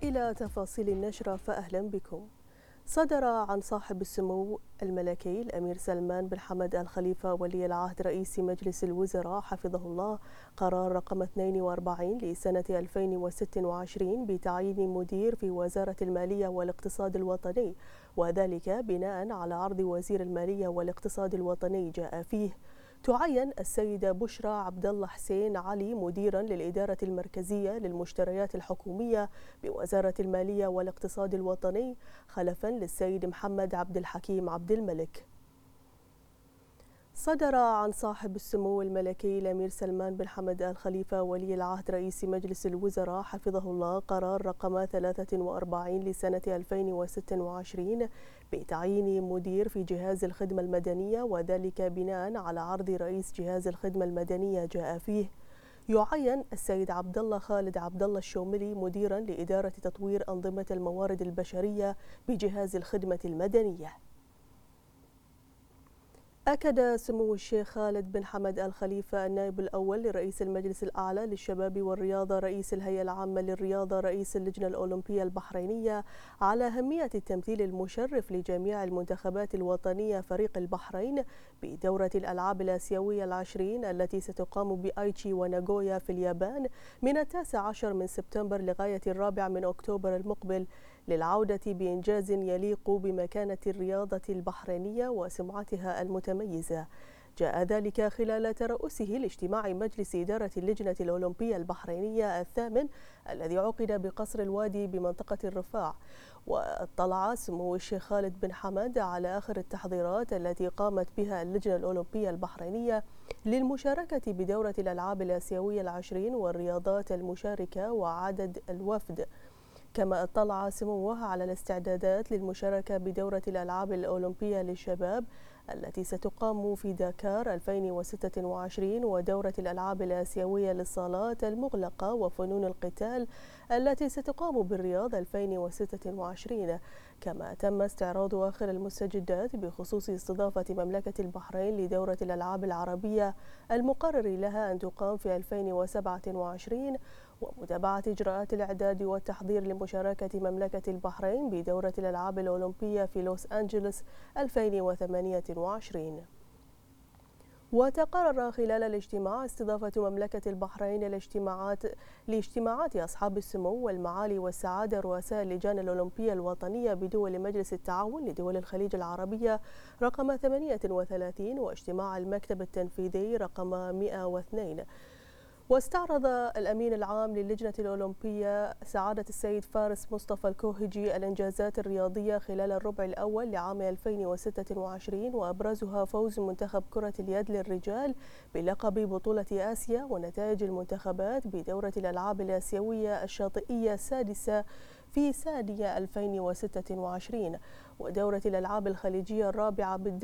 إلى تفاصيل النشرة فأهلا بكم. صدر عن صاحب السمو الملكي الأمير سلمان بن حمد الخليفة ولي العهد رئيس مجلس الوزراء حفظه الله قرار رقم 42 لسنة 2026 بتعيين مدير في وزارة المالية والاقتصاد الوطني، وذلك بناء على عرض وزير المالية والاقتصاد الوطني جاء فيه تعين السيدة بشرى عبد الله حسين علي مديرا للإدارة المركزية للمشتريات الحكومية بوزارة المالية والاقتصاد الوطني خلفا للسيد محمد عبد الحكيم عبد الملك. صدر عن صاحب السمو الملكي الأمير سلمان بن حمد الخليفة ولي العهد رئيس مجلس الوزراء حفظه الله قرار رقم 43 لسنة 2026 بتعيين مدير في جهاز الخدمة المدنية، وذلك بناء على عرض رئيس جهاز الخدمة المدنية جاء فيه يعين السيد عبد الله خالد عبد الله الشوملي مديرا لإدارة تطوير أنظمة الموارد البشرية بجهاز الخدمة المدنية. أكد سمو الشيخ خالد بن حمد الخليفة النائب الأول لرئيس المجلس الأعلى للشباب والرياضة رئيس الهيئة العامة للرياضة رئيس اللجنة الأولمبية البحرينية على أهمية التمثيل المشرف لجميع المنتخبات الوطنية فريق البحرين بدورة الألعاب الآسيوية العشرين التي ستقام بآيتشي وناغويا في اليابان من 19 من سبتمبر لغاية 4 من أكتوبر المقبل، للعودة بإنجاز يليق بمكانة الرياضة البحرينية وسمعتها المتميزة. جاء ذلك خلال ترأسه لاجتماع مجلس إدارة اللجنة الأولمبية البحرينية الثامن الذي عقد بقصر الوادي بمنطقة الرفاع. واطلع سمو الشيخ خالد بن حمد على آخر التحضيرات التي قامت بها اللجنة الأولمبية البحرينية للمشاركة بدورة الألعاب الآسيوية العشرين والرياضات المشاركة وعدد الوفد. كما اطلع سموه على الاستعدادات للمشاركة بدورة الألعاب الأولمبية للشباب التي ستقام في داكار 2026 ودورة الألعاب الآسيوية للصالات المغلقة وفنون القتال التي ستقام بالرياض 2026. كما تم استعراض آخر المستجدات بخصوص استضافة مملكة البحرين لدورة الألعاب العربية المقرر لها أن تقام في 2027 ومتابعة إجراءات الإعداد والتحضير لمشاركة مملكة البحرين بدورة الألعاب الأولمبية في لوس أنجلوس 2028. وتقرر خلال الاجتماع استضافة مملكة البحرين لاجتماعات أصحاب السمو والمعالي والسعادة رؤساء اللجان الأولمبية الوطنية بدول مجلس التعاون لدول الخليج العربية رقم 38 واجتماع المكتب التنفيذي رقم 102. واستعرض الأمين العام للجنة الأولمبية سعادة السيد فارس مصطفى الكوهجي الإنجازات الرياضية خلال الربع الأول لعام 2026 وأبرزها فوز منتخب كرة اليد للرجال بلقب بطولة آسيا ونتائج المنتخبات بدورة الألعاب الآسيوية الشاطئية السادسة في ثانية 2026 ودورة الألعاب الخليجية الرابعة